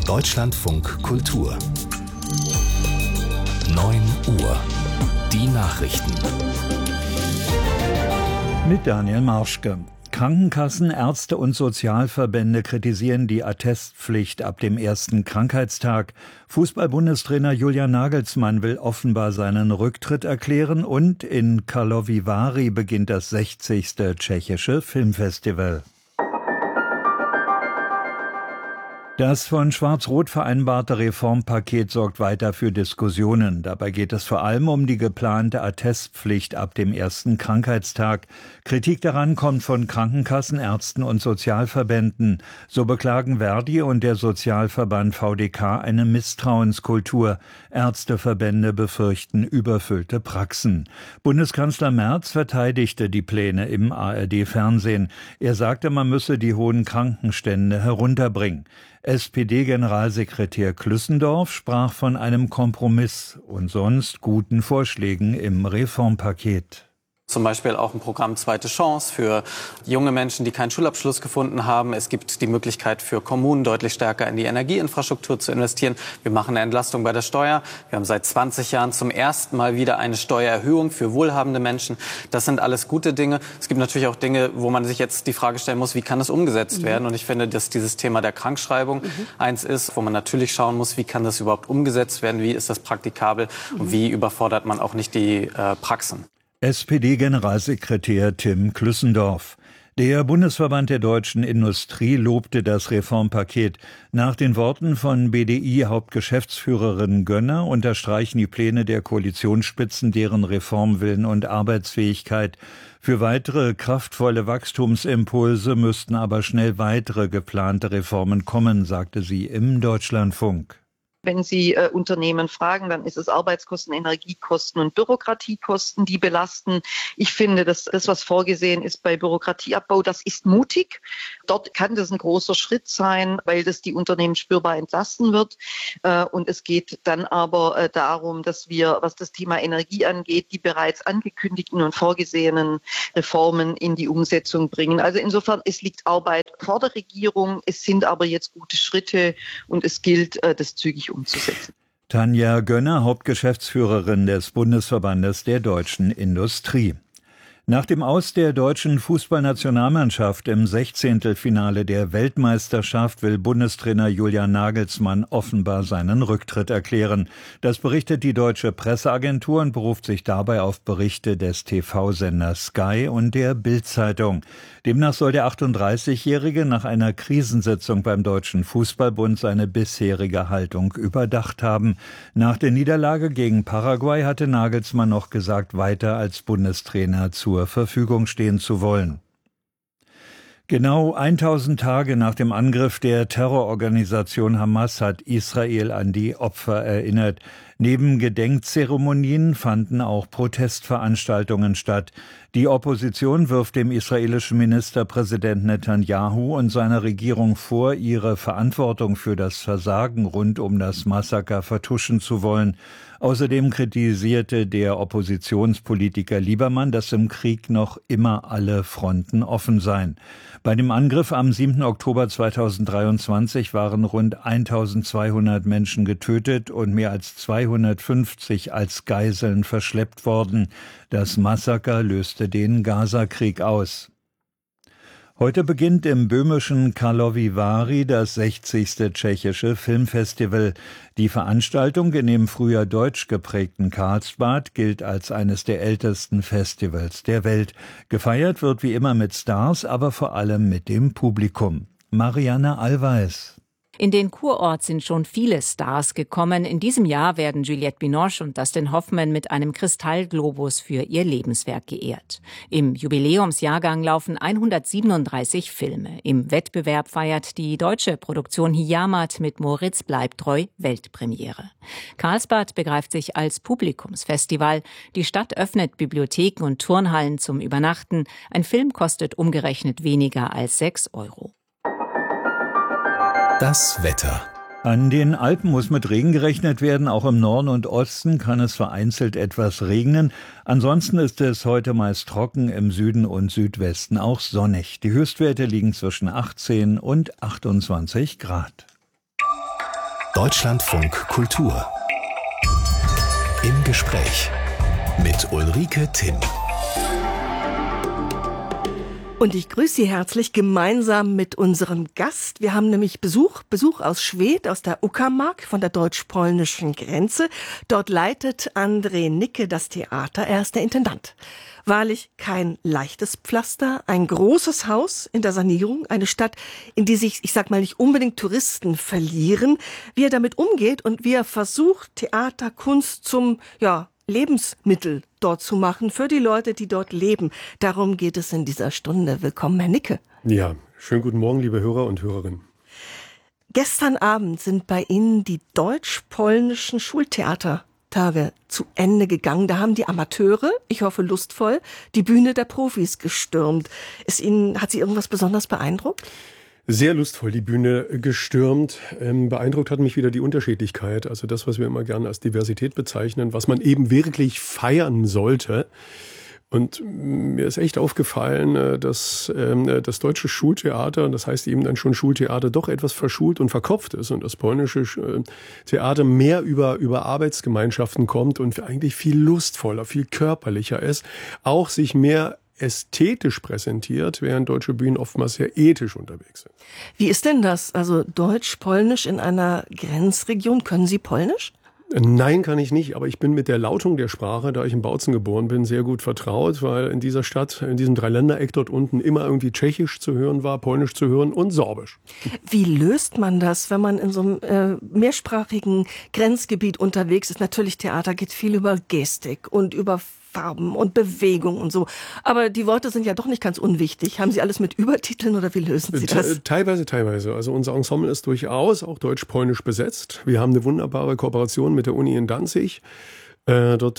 Deutschlandfunk Kultur 9 Uhr. Die Nachrichten. Mit Daniel Marschke. Krankenkassen, Ärzte und Sozialverbände kritisieren die Attestpflicht ab dem ersten Krankheitstag. Fußball-Bundestrainer Julian Nagelsmann will offenbar seinen Rücktritt erklären und in Karlovy Vary beginnt das 60. tschechische Filmfestival. Das von Schwarz-Rot vereinbarte Reformpaket sorgt weiter für Diskussionen. Dabei geht es vor allem um die geplante Attestpflicht ab dem ersten Krankheitstag. Kritik daran kommt von Krankenkassen, Ärzten und Sozialverbänden. So beklagen Verdi und der Sozialverband VDK eine Misstrauenskultur. Ärzteverbände befürchten überfüllte Praxen. Bundeskanzler Merz verteidigte die Pläne im ARD-Fernsehen. Er sagte, man müsse die hohen Krankenstände herunterbringen. SPD-Generalsekretär Klüssendorf sprach von einem Kompromiss und sonst guten Vorschlägen im Reformpaket. Zum Beispiel auch ein Programm Zweite Chance für junge Menschen, die keinen Schulabschluss gefunden haben. Es gibt die Möglichkeit für Kommunen, deutlich stärker in die Energieinfrastruktur zu investieren. Wir machen eine Entlastung bei der Steuer. Wir haben seit 20 Jahren zum ersten Mal wieder eine Steuererhöhung für wohlhabende Menschen. Das sind alles gute Dinge. Es gibt natürlich auch Dinge, wo man sich jetzt die Frage stellen muss, wie kann das umgesetzt werden? Und ich finde, dass dieses Thema der Krankschreibung eins ist, wo man natürlich schauen muss, wie kann das überhaupt umgesetzt werden? Wie ist das praktikabel? Und wie überfordert man auch nicht die Praxen? SPD-Generalsekretär Tim Klüssendorf. Der Bundesverband der deutschen Industrie lobte das Reformpaket. Nach den Worten von BDI-Hauptgeschäftsführerin Gönner unterstreichen die Pläne der Koalitionsspitzen deren Reformwillen und Arbeitsfähigkeit. Für weitere kraftvolle Wachstumsimpulse müssten aber schnell weitere geplante Reformen kommen, sagte sie im Deutschlandfunk. Wenn Sie Unternehmen fragen, dann ist es Arbeitskosten, Energiekosten und Bürokratiekosten, die belasten. Ich finde, dass das, was vorgesehen ist bei Bürokratieabbau, das ist mutig. Dort kann das ein großer Schritt sein, weil das die Unternehmen spürbar entlasten wird. Und es geht dann aber darum, dass wir, was das Thema Energie angeht, die bereits angekündigten und vorgesehenen Reformen in die Umsetzung bringen. Also insofern, es liegt Arbeit vor der Regierung. Es sind aber jetzt gute Schritte und es gilt, das zügig umzusetzen. Tanja Gönner, Hauptgeschäftsführerin des Bundesverbandes der deutschen Industrie. Nach dem Aus der deutschen Fußballnationalmannschaft im 16. Finale der Weltmeisterschaft will Bundestrainer Julian Nagelsmann offenbar seinen Rücktritt erklären. Das berichtet die deutsche Presseagentur und beruft sich dabei auf Berichte des TV-Senders Sky und der Bild-Zeitung. Demnach soll der 38-Jährige nach einer Krisensitzung beim Deutschen Fußballbund seine bisherige Haltung überdacht haben. Nach der Niederlage gegen Paraguay hatte Nagelsmann noch gesagt, weiter als Bundestrainer zur Verfügung stehen zu wollen. Genau 1000 Tage nach dem Angriff der Terrororganisation Hamas hat Israel an die Opfer erinnert. Neben Gedenkzeremonien fanden auch Protestveranstaltungen statt. Die Opposition wirft dem israelischen Ministerpräsident Netanyahu und seiner Regierung vor, ihre Verantwortung für das Versagen rund um das Massaker vertuschen zu wollen. Außerdem kritisierte der Oppositionspolitiker Liebermann, dass im Krieg noch immer alle Fronten offen seien. Bei dem Angriff am 7. Oktober 2023 waren rund 1200 Menschen getötet und mehr als 250 als Geiseln verschleppt worden. Das Massaker löste den Gaza-Krieg aus. Heute beginnt im böhmischen Karlovy Vary das 60. tschechische Filmfestival. Die Veranstaltung in dem früher deutsch geprägten Karlsbad gilt als eines der ältesten Festivals der Welt. Gefeiert wird wie immer mit Stars, aber vor allem mit dem Publikum. Marianne Allweis. In den Kurort sind schon viele Stars gekommen. In diesem Jahr werden Juliette Binoche und Dustin Hoffman mit einem Kristallglobus für ihr Lebenswerk geehrt. Im Jubiläumsjahrgang laufen 137 Filme. Im Wettbewerb feiert die deutsche Produktion Hijamat mit Moritz bleibt treu Weltpremiere. Karlsbad begreift sich als Publikumsfestival. Die Stadt öffnet Bibliotheken und Turnhallen zum Übernachten. Ein Film kostet umgerechnet weniger als 6 €. Das Wetter. An den Alpen muss mit Regen gerechnet werden. Auch im Norden und Osten kann es vereinzelt etwas regnen. Ansonsten ist es heute meist trocken, im Süden und Südwesten auch sonnig. Die Höchstwerte liegen zwischen 18 und 28 Grad. Deutschlandfunk Kultur. Im Gespräch mit Ulrike Timm. Und ich grüße Sie herzlich gemeinsam mit unserem Gast. Wir haben nämlich Besuch aus Schwedt, aus der Uckermark, von der deutsch-polnischen Grenze. Dort leitet André Nicke das Theater. Er ist der Intendant. Wahrlich kein leichtes Pflaster, ein großes Haus in der Sanierung, eine Stadt, in die sich, ich sag mal, nicht unbedingt Touristen verlieren. Wie er damit umgeht und wie er versucht, Theater, Kunst zum, Lebensmittel dort zu machen für die Leute, die dort leben. Darum geht es in dieser Stunde. Willkommen, Herr Nicke. Ja, schönen guten Morgen, liebe Hörer und Hörerinnen. Gestern Abend sind bei Ihnen die deutsch-polnischen Schultheatertage zu Ende gegangen. Da haben die Amateure, ich hoffe lustvoll, die Bühne der Profis gestürmt. Hat Sie irgendwas besonders beeindruckt? Sehr lustvoll die Bühne gestürmt. Beeindruckt hat mich wieder die Unterschiedlichkeit, also das, was wir immer gerne als Diversität bezeichnen, was man eben wirklich feiern sollte. Und mir ist echt aufgefallen, dass das deutsche Schultheater, das heißt eben dann schon Schultheater, doch etwas verschult und verkopft ist und das polnische Theater mehr über Arbeitsgemeinschaften kommt und eigentlich viel lustvoller, viel körperlicher ist, auch sich mehr ästhetisch präsentiert, während deutsche Bühnen oftmals sehr ethisch unterwegs sind. Wie ist denn das? Also Deutsch-Polnisch in einer Grenzregion, können Sie Polnisch? Nein, kann ich nicht, aber ich bin mit der Lautung der Sprache, da ich in Bautzen geboren bin, sehr gut vertraut, weil in dieser Stadt, in diesem Dreiländereck dort unten immer irgendwie Tschechisch zu hören war, Polnisch zu hören und Sorbisch. Wie löst man das, wenn man in so einem mehrsprachigen Grenzgebiet unterwegs ist? Natürlich, Theater geht viel über Gestik und über Farben und Bewegung und so. Aber die Worte sind ja doch nicht ganz unwichtig. Haben Sie alles mit Übertiteln oder wie lösen Sie das? Teilweise. Also unser Ensemble ist durchaus auch deutsch-polnisch besetzt. Wir haben eine wunderbare Kooperation mit der Uni in Danzig. Dort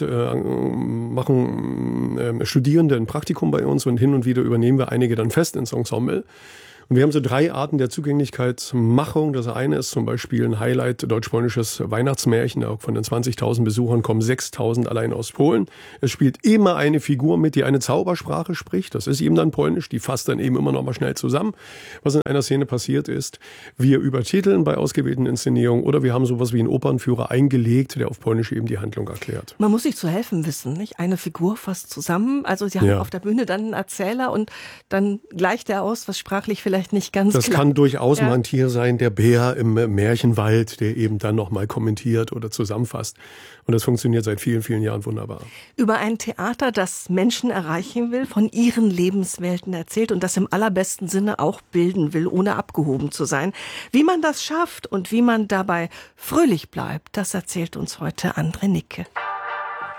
machen Studierende ein Praktikum bei uns und hin und wieder übernehmen wir einige dann fest ins Ensemble. Und wir haben so 3 Arten der Zugänglichkeitsmachung. Das eine ist zum Beispiel ein Highlight, deutsch-polnisches Weihnachtsmärchen. Auch von den 20.000 Besuchern kommen 6.000 allein aus Polen. Es spielt immer eine Figur mit, die eine Zaubersprache spricht. Das ist eben dann Polnisch. Die fasst dann eben immer noch mal schnell zusammen. Was in einer Szene passiert ist, wir übertiteln bei ausgewählten Inszenierungen oder wir haben sowas wie einen Opernführer eingelegt, der auf Polnisch eben die Handlung erklärt. Man muss sich zu helfen wissen, nicht? Eine Figur fasst zusammen. Also Sie haben auf der Bühne dann einen Erzähler und dann gleicht er aus, was sprachlich vielleicht nicht ganz das klar. Kann durchaus mal ein Tier sein, der Bär im Märchenwald, der eben dann nochmal kommentiert oder zusammenfasst. Und das funktioniert seit vielen, vielen Jahren wunderbar. Über ein Theater, das Menschen erreichen will, von ihren Lebenswelten erzählt und das im allerbesten Sinne auch bilden will, ohne abgehoben zu sein. Wie man das schafft und wie man dabei fröhlich bleibt, das erzählt uns heute André Nicke.